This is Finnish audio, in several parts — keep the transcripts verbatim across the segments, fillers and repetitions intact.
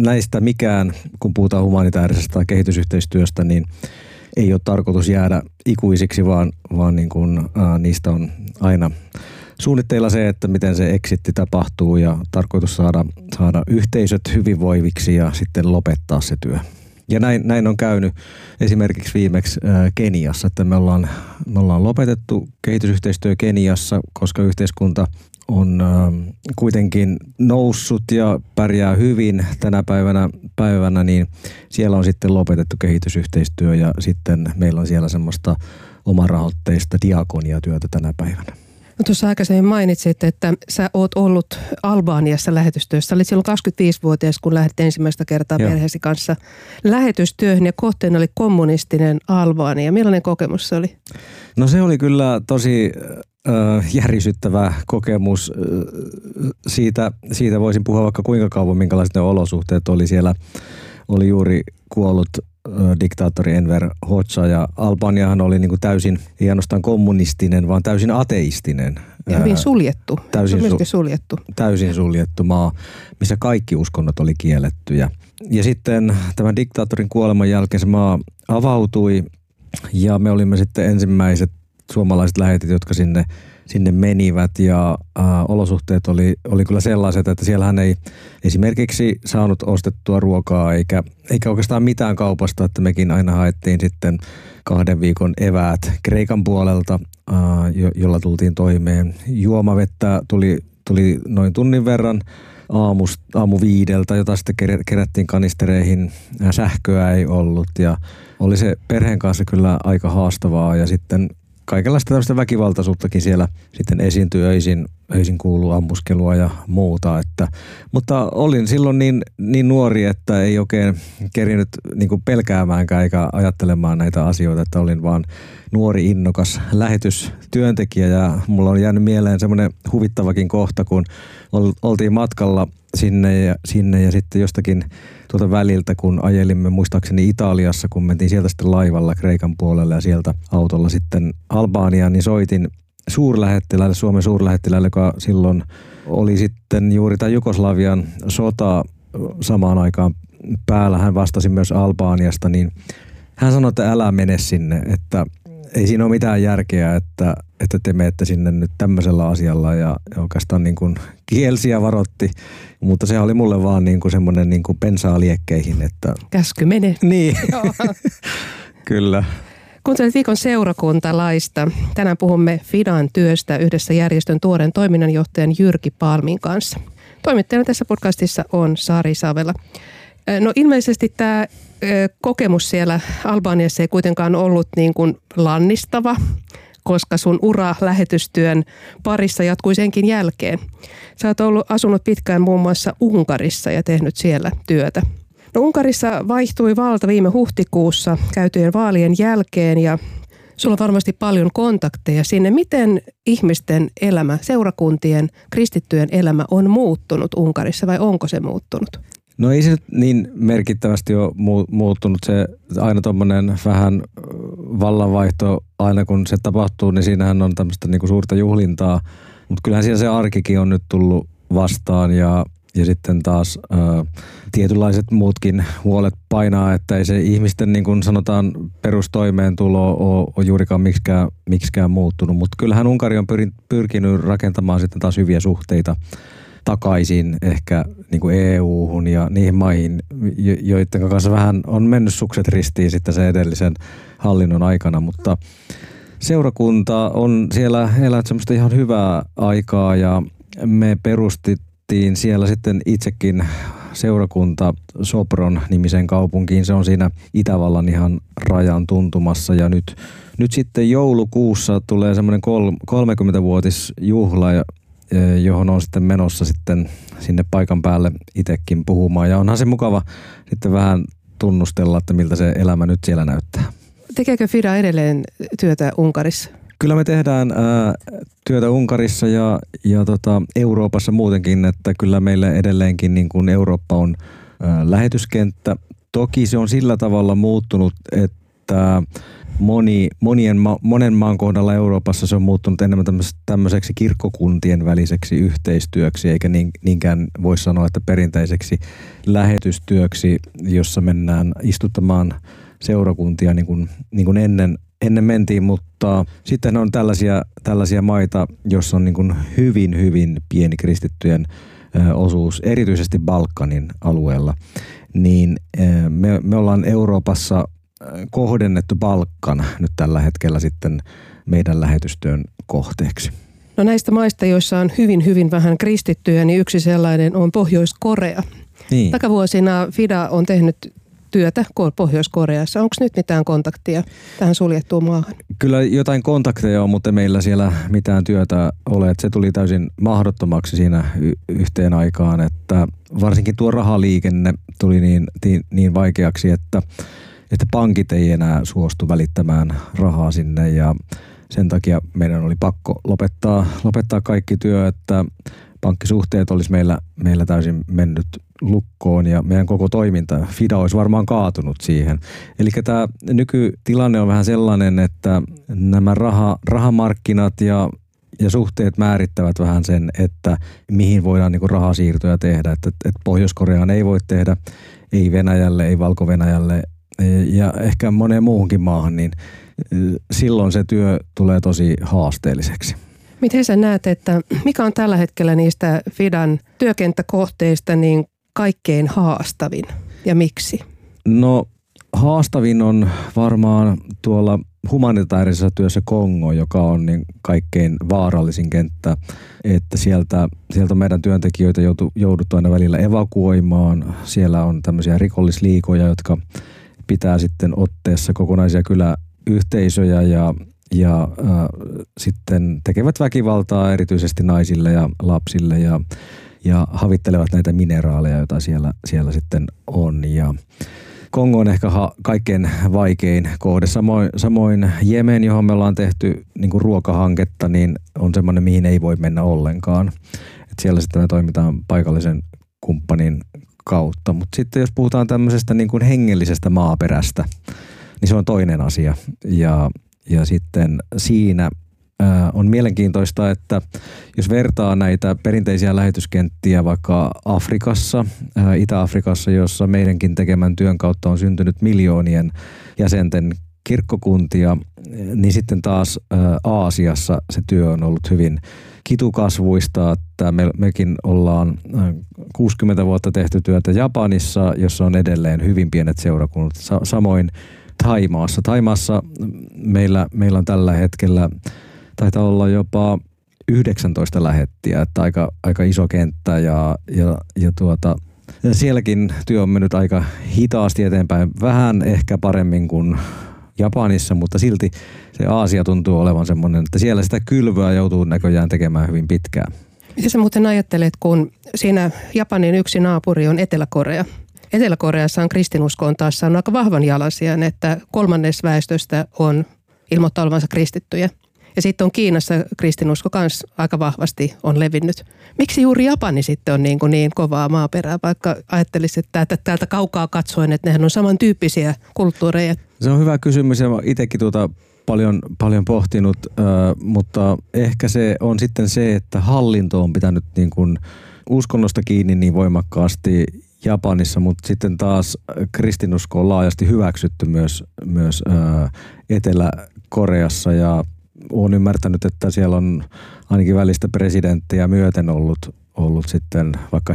näistä mikään, kun puhutaan humanitaarisesta tai kehitysyhteistyöstä, niin ei ole tarkoitus jäädä ikuisiksi, vaan, vaan niin kuin, ää, niistä on aina suunnitteilla se, että miten se exitti tapahtuu ja tarkoitus saada, saada yhteisöt hyvinvoiviksi ja sitten lopettaa se työ. Ja näin, näin on käynyt esimerkiksi viimeksi ää, Keniassa, että me ollaan, me ollaan lopetettu kehitysyhteistyö Keniassa, koska yhteiskunta on ää, kuitenkin noussut ja pärjää hyvin tänä päivänä, päivänä, niin siellä on sitten lopetettu kehitysyhteistyö ja sitten meillä on siellä semmoista omarahoitteista diakoniatyötä tänä päivänä. No, tuossa aikaisemmin mainitsit, että sä oot ollut Albaniassa lähetystyössä. Olit silloin kaksikymmentäviisivuotias, kun lähdit ensimmäistä kertaa Joo. perheesi kanssa lähetystyöhön ja kohteena oli kommunistinen Albania. Millainen kokemus se oli? No se oli kyllä tosi äh, järisyttävä kokemus. Siitä, siitä voisin puhua vaikka kuinka kauan, minkälaiset ne olosuhteet oli siellä. Oli juuri kuollut diktaattori Enver Hoxha ja Albaniahan oli niin kuin täysin, ei ainoastaan kommunistinen, vaan täysin ateistinen. Ja hyvin suljettu. Täysin, se on myöskin suljettu. Täysin suljettu maa, missä kaikki uskonnot oli kielletty. Ja, ja sitten tämän diktaattorin kuoleman jälkeen se maa avautui ja me olimme sitten ensimmäiset suomalaiset lähetit, jotka sinne sinne menivät ja äh, olosuhteet oli, oli kyllä sellaiset, että siellähän ei esimerkiksi saanut ostettua ruokaa eikä, eikä oikeastaan mitään kaupasta, että mekin aina haettiin sitten kahden viikon eväät Kreikan puolelta, äh, jo, jolla tultiin toimeen. Juomavettä tuli, tuli noin tunnin verran aamust, aamu viideltä, jota sitten kerättiin kanistereihin. Sähköä ei ollut ja oli se perheen kanssa kyllä aika haastavaa ja sitten kaikenlaista tämmöistä väkivaltaisuuttakin siellä sitten esiintyi, öisin, öisin kuuluu ammuskelua ja muuta. Että, mutta olin silloin niin, niin nuori, että ei oikein kerinyt niin kuin pelkäämäänkään eikä ajattelemaan näitä asioita, että olin vaan nuori innokas lähetystyöntekijä ja mulla on jäänyt mieleen semmoinen huvittavakin kohta, kun oltiin matkalla sinne ja, sinne ja sitten jostakin tuota väliltä, kun ajelimme muistaakseni Italiassa, kun mentiin sieltä sitten laivalla Kreikan puolelle ja sieltä autolla sitten Albaniaan, niin soitin suurlähettiläälle, Suomen suurlähettiläälle, joka silloin oli sitten juuri tämä Jugoslavian sota samaan aikaan päällä. Hän vastasi myös Albaniasta, niin hän sanoi, että älä mene sinne, että ei siinä ole mitään järkeä, että, että te menette sinne nyt tämmöisellä asialla ja oikeastaan niin kuin kielsi ja varotti, mutta se oli mulle vaan niin kuin semmoinen niin kuin pensaa liekkeihin, että käsky mene. Niin, kyllä. Kuuntelit viikon seurakuntalaista. Tänään puhumme Fidan työstä yhdessä järjestön tuoreen toiminnanjohtajan Jyrki Palmin kanssa. Toimittajana tässä podcastissa on Sari Savela. No ilmeisesti tämä kokemus siellä Albaniassa ei kuitenkaan ollut niin kuin lannistava, koska sun ura lähetystyön parissa jatkui senkin jälkeen. Sä oot ollut asunut pitkään muun muassa Unkarissa ja tehnyt siellä työtä. No Unkarissa vaihtui valta viime huhtikuussa käytyjen vaalien jälkeen ja sulla on varmasti paljon kontakteja sinne. Miten ihmisten elämä, seurakuntien, kristittyjen elämä on muuttunut Unkarissa vai onko se muuttunut? No ei se niin merkittävästi ole muuttunut. Se aina tuommoinen vähän vallanvaihto, aina kun se tapahtuu, niin siinähän on tämmöistä niinku suurta juhlintaa. Mutta kyllähän siellä se arkikin on nyt tullut vastaan ja, ja sitten taas ää, tietynlaiset muutkin huolet painaa, että ei se ihmisten niin kuin sanotaan perustoimeentulo ole, ole juurikaan miksikään, miksikään muuttunut. Mutta kyllähän Unkari on pyrin, pyrkinyt rakentamaan sitten taas hyviä suhteita takaisin ehkä niin kuin E U-hun ja niihin maihin, joiden kanssa vähän on mennyt sukset ristiin sitten sen edellisen hallinnon aikana, mutta seurakunta on siellä elänyt semmoista ihan hyvää aikaa ja me perustettiin siellä sitten itsekin seurakunta Sopron nimisen kaupunkiin. Se on siinä Itävallan ihan rajan tuntumassa ja nyt, nyt sitten joulukuussa tulee semmoinen kolmekymmentävuotisjuhla, johon on sitten menossa sitten sinne paikan päälle itsekin puhumaan. Ja onhan se mukava sitten vähän tunnustella, että miltä se elämä nyt siellä näyttää. Tekeekö Fida edelleen työtä Unkarissa? Kyllä me tehdään ää, työtä Unkarissa ja, ja tota, Euroopassa muutenkin, että kyllä meille edelleenkin niin kuin Eurooppa on ää, lähetyskenttä. Toki se on sillä tavalla muuttunut, että moni, monien, monen maan kohdalla Euroopassa se on muuttunut enemmän tämmöiseksi kirkkokuntien väliseksi yhteistyöksi, eikä niinkään voi sanoa, että perinteiseksi lähetystyöksi, jossa mennään istuttamaan seurakuntia niin kuin, niin kuin ennen, ennen mentiin, mutta sitten on tällaisia, tällaisia maita, joissa on niin kuin hyvin, hyvin pieni kristittyjen osuus, erityisesti Balkanin alueella, niin me, me ollaan Euroopassa kohdennettu Balkan nyt tällä hetkellä sitten meidän lähetystyön kohteeksi. No näistä maista, joissa on hyvin, hyvin vähän kristittyjä, niin yksi sellainen on Pohjois-Korea. Niin. Takavuosina Fida on tehnyt työtä Pohjois-Koreassa. Onko nyt mitään kontaktia tähän suljettuun maahan? Kyllä jotain kontakteja on, mutta meillä siellä mitään työtä ole. Se tuli täysin mahdottomaksi siinä y- yhteen aikaan, että varsinkin tuo rahaliikenne tuli niin, niin vaikeaksi, että, että pankit ei enää suostu välittämään rahaa sinne ja sen takia meidän oli pakko lopettaa, lopettaa kaikki työ, että pankkisuhteet olisi meillä, meillä täysin mennyt lukkoon ja meidän koko toiminta, Fida olisi varmaan kaatunut siihen. Eli tämä nykytilanne on vähän sellainen, että nämä raha, rahamarkkinat ja, ja suhteet määrittävät vähän sen, että mihin voidaan niinku rahasiirtoja tehdä. Että, että Pohjois-Koreaan ei voi tehdä, ei Venäjälle, ei Valko-Venäjälle ja ehkä moneen muuhunkin maahan, niin silloin se työ tulee tosi haasteelliseksi. Miten sä näet, että mikä on tällä hetkellä niistä Fidan työkenttäkohteista niin kaikkein haastavin ja miksi? No haastavin on varmaan tuolla humanitaarisessa työssä Kongo, joka on niin kaikkein vaarallisin kenttä, että sieltä, sieltä meidän työntekijöitä joutu, jouduttu aina välillä evakuoimaan. Siellä on tämmöisiä rikollisliikoja, jotka pitää sitten otteessa kokonaisia kyläyhteisöjä ja ja äh, sitten tekevät väkivaltaa erityisesti naisille ja lapsille ja, ja havittelevat näitä mineraaleja, joita siellä, siellä sitten on. Ja Kongo on ehkä ha- kaikkein vaikein kohde. Samoin, samoin Jemen, johon me ollaan tehty niin kuin ruokahanketta, niin on semmoinen, mihin ei voi mennä ollenkaan. Et siellä sitten me toimitaan paikallisen kumppanin kautta. Mutta sitten jos puhutaan tämmöisestä niin kuin hengellisestä maaperästä, niin se on toinen asia. Ja Ja sitten siinä ää, on mielenkiintoista, että jos vertaa näitä perinteisiä lähetyskenttiä vaikka Afrikassa, ää, Itä-Afrikassa, jossa meidänkin tekemän työn kautta on syntynyt miljoonien jäsenten kirkkokuntia, niin sitten taas ää, Aasiassa se työ on ollut hyvin kitukasvuista, että me, mekin ollaan kuusikymmentä vuotta tehty työtä Japanissa, jossa on edelleen hyvin pienet seurakunnat. Sa- samoin Thaimaassa. Thaimaassa meillä, meillä on tällä hetkellä, taitaa olla jopa yhdeksäntoista lähettiä, että aika, aika iso kenttä ja, ja, ja tuota, ja sielläkin työ on mennyt aika hitaasti eteenpäin, vähän ehkä paremmin kuin Japanissa, mutta silti se Aasia tuntuu olevan semmoinen, että siellä sitä kylvöä joutuu näköjään tekemään hyvin pitkään. Mitä sä muuten ajattelet, kun siinä Japanin yksi naapuri on Etelä-Korea? Etelä-Koreassa on kristinuskoon taas saanut aika vahvan jalansijan, että kolmannes väestöstä on ilmoittaa olevansa kristittyjä. Ja sitten on Kiinassa kristinusko kanssa aika vahvasti on levinnyt. Miksi juuri Japani sitten on niin, kuin niin kovaa maaperää, vaikka ajattelisit, että täältä kaukaa katsoen, että nehän on samantyyppisiä kulttuureja? Se on hyvä kysymys ja itsekin tuota paljon, paljon pohtinut, äh, mutta ehkä se on sitten se, että hallinto on pitänyt niin kuin uskonnosta kiinni niin voimakkaasti Japanissa, mutta sitten taas kristinusko on laajasti hyväksytty myös, myös ää, Etelä-Koreassa ja olen ymmärtänyt, että siellä on ainakin välistä presidenttejä myöten ollut, ollut sitten vaikka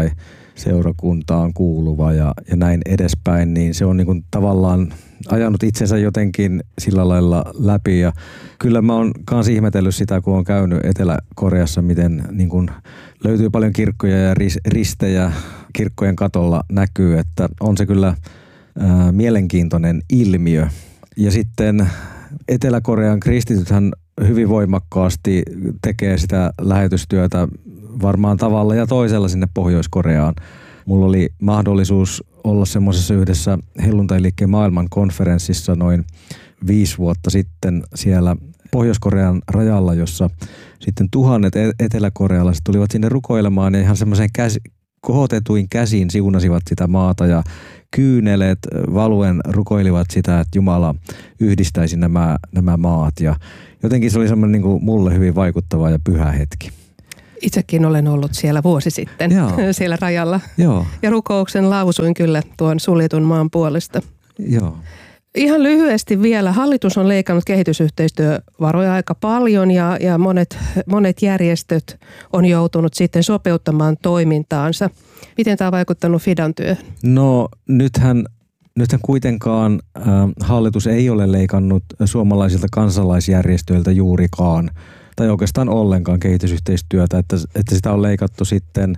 helluntai-seurakuntaan kuuluva ja, ja näin edespäin, niin se on niin kuin tavallaan ajanut itsensä jotenkin sillä lailla läpi ja kyllä mä oon kans ihmetellyt sitä, kun on käynyt Etelä-Koreassa, miten niin kuin löytyy paljon kirkkoja ja ristejä kirkkojen katolla näkyy, että on se kyllä ää, mielenkiintoinen ilmiö. Ja sitten Etelä-Korean kristitythän hyvin voimakkaasti tekee sitä lähetystyötä varmaan tavalla ja toisella sinne Pohjois-Koreaan. Mulla oli mahdollisuus olla semmoisessa yhdessä helluntailiikkeen maailman konferenssissa noin viisi vuotta sitten siellä Pohjois-Korean rajalla, jossa sitten tuhannet eteläkorealaiset tulivat sinne rukoilemaan ja ihan semmoiseen käs- kohotetuin käsin siunasivat sitä maata ja kyyneleet valuen rukoilivat sitä, että Jumala yhdistäisi nämä, nämä maat. Ja jotenkin se oli semmoinen niin kuin mulle hyvin vaikuttava ja pyhä hetki. Itsekin olen ollut siellä vuosi sitten, Joo. siellä rajalla. Joo. Ja rukouksen lausuin kyllä tuon suljetun maan puolesta. Joo. Ihan lyhyesti vielä. Hallitus on leikannut kehitysyhteistyövaroja aika paljon ja, ja monet, monet järjestöt on joutunut sitten sopeuttamaan toimintaansa. Miten tämä on vaikuttanut Fidan työhön? No nythän, nythän kuitenkaan äh, hallitus ei ole leikannut suomalaisilta kansalaisjärjestöiltä juurikaan tai oikeastaan ollenkaan kehitysyhteistyötä, että, että sitä on leikattu sitten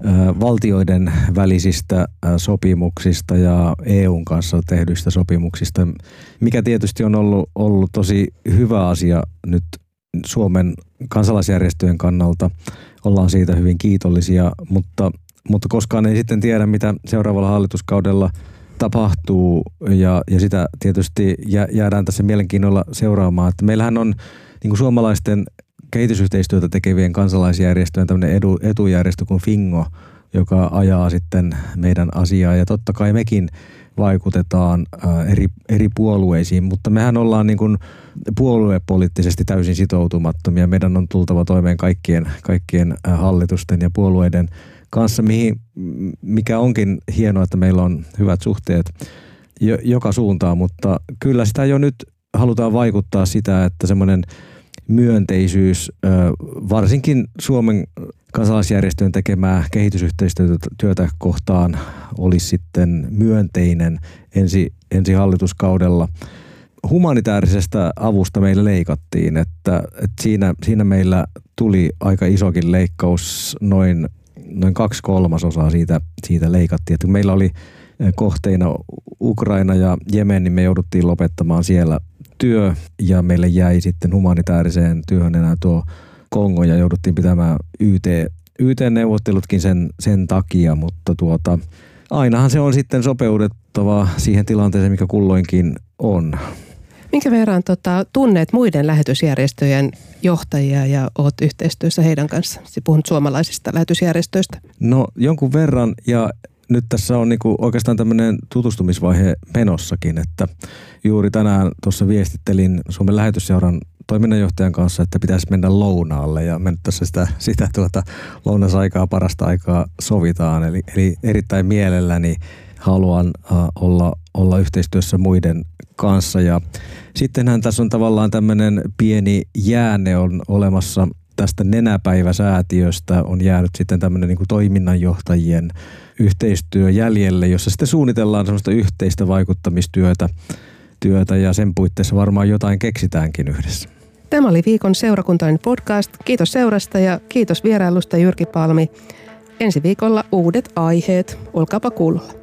valtioiden välisistä sopimuksista ja E U:n kanssa tehdyistä sopimuksista, mikä tietysti on ollut, ollut tosi hyvä asia nyt Suomen kansalaisjärjestöjen kannalta. Ollaan siitä hyvin kiitollisia, mutta, mutta koskaan ei sitten tiedä, mitä seuraavalla hallituskaudella tapahtuu ja, ja sitä tietysti jäädään tässä mielenkiinnolla seuraamaan. Että meillähän on niin kuin suomalaisten kehitysyhteistyötä tekevien kansalaisjärjestöjen tämmöinen edu, etujärjestö kuin Fingo, joka ajaa sitten meidän asiaa. Ja totta kai mekin vaikutetaan ää, eri, eri puolueisiin, mutta mehän ollaan niin kuin puoluepoliittisesti täysin sitoutumattomia. Meidän on tultava toimeen kaikkien, kaikkien ää, hallitusten ja puolueiden kanssa, mihin, mikä onkin hienoa, että meillä on hyvät suhteet jo, joka suuntaan, mutta kyllä sitä jo nyt halutaan vaikuttaa sitä, että semmoinen myönteisyys, varsinkin Suomen kansalaisjärjestöjen tekemää kehitysyhteistyötä kohtaan olisi sitten myönteinen ensi, ensi hallituskaudella. Humanitaarisesta avusta meillä leikattiin, että, että siinä, siinä meillä tuli aika isokin leikkaus, noin, noin kaksi kolmasosaa siitä, siitä leikattiin. Että meillä oli kohteina Ukraina ja Jemen, niin me jouduttiin lopettamaan siellä työ ja meille jäi sitten humanitaariseen työhön enää tuo Kongo ja jouduttiin pitämään Y T, Y T-neuvottelutkin sen, sen takia, mutta tuota, ainahan se on sitten sopeutettava siihen tilanteeseen, mikä kulloinkin on. Minkä verran tota, tunnet muiden lähetysjärjestöjen johtajia ja oot yhteistyössä heidän kanssa? Puhun suomalaisista lähetysjärjestöistä. No jonkun verran ja nyt tässä on niinku oikeastaan tämmöinen tutustumisvaihe menossakin, että juuri tänään tuossa viestittelin Suomen lähetysseuran toiminnanjohtajan kanssa, että pitäisi mennä lounaalle ja me nyt tässä sitä, sitä tuota lounasaikaa parasta aikaa sovitaan. Eli, eli erittäin mielelläni haluan uh, olla, olla yhteistyössä muiden kanssa ja sittenhän tässä on tavallaan tämmöinen pieni jäänne on olemassa tästä Nenäpäivä-säätiöstä on jäänyt sitten tämmöinen niin kuin toiminnanjohtajien yhteistyö jäljelle, jossa sitten suunnitellaan semmoista yhteistä vaikuttamistyötä työtä ja sen puitteissa varmaan jotain keksitäänkin yhdessä. Tämä oli viikon seurakuntainen podcast. Kiitos seurasta ja kiitos vierailusta Jyrki Palmi. Ensi viikolla uudet aiheet. Olkaapa kuulolla.